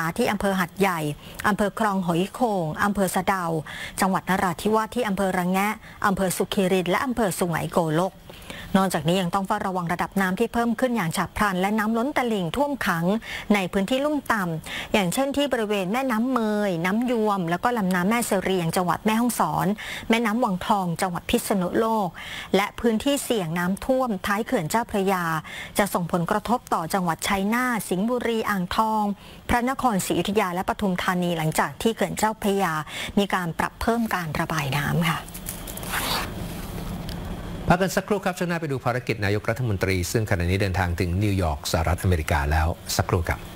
ที่อำเภอหัดใหญ่อำเภอคลองหอยโข่งอำเภอสะเดาจังหวัดนราธิวาสที่อำเภอระแงะอำเภอสุขีรินและอำเภอสุไหงโกลกนอกจากนี้ยังต้องเฝ้าระวังระดับน้ำที่เพิ่มขึ้นอย่างฉับพลันและน้ำล้นตลิ่งท่วมขังในพื้นที่ลุ่มต่ำอย่างเช่นที่บริเวณแม่น้ำเมยน้ำยวมแล้วก็ลำน้ำแม่เสรียงจังหวัดแม่ฮ่องสอนแม่น้ำวังทองจังหวัดพิษณุโลกและพื้นที่เสี่ยงน้ำท่วมท้ายเขื่อนเจ้าพระยาจะส่งผลกระทบต่อจังหวัดชัยนาทสิงห์บุรีอ่างทองพระนครศรีอยุธยาและปทุมธานีหลังจากที่เขื่อนเจ้าพระยามีการปรับเพิ่มการระบายน้ำค่ะพักกันสักครู่ครับช่วงหน้าไปดูภารกิจนายกรัฐมนตรีซึ่งขณะนี้เดินทางถึงนิวยอร์กสหรัฐอเมริกาแล้วสักครู่ครับ